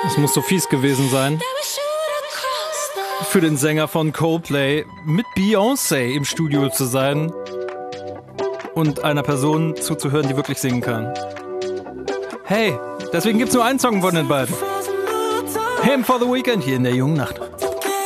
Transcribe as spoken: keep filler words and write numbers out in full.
Es muss so fies gewesen sein, für den Sänger von Coldplay mit Beyoncé im Studio zu sein und einer Person zuzuhören, die wirklich singen kann. Hey, deswegen gibt's nur einen Song von den beiden. Him for the Weekend hier in der jungen Nacht.